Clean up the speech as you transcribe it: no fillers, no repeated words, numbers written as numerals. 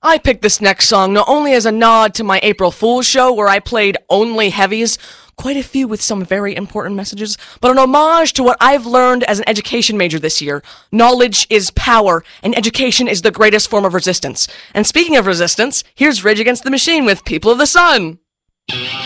I picked this next song not only as a nod to my April Fool's show where I played only heavies, quite a few with some very important messages, but an homage to what I've learned as an education major this year. Knowledge is power, and education is the greatest form of resistance. And speaking of resistance, here's Rage Against the Machine with People of the Sun.